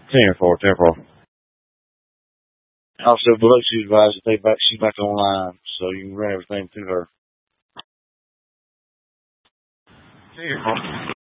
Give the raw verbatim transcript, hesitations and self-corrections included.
ten four, ten four. Also, below supervisor, they back, she's back online, so you can run everything through her. ten four.